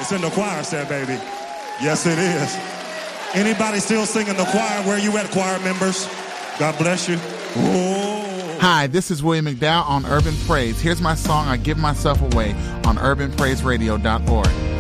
It's in the choir set, baby. Yes, it is. Anybody still singing the choir? Where you at, choir members? God bless you. Whoa. Hi, this is William McDowell on Urban Praise. Here's my song, I Give Myself Away, on urbanpraiseradio.org.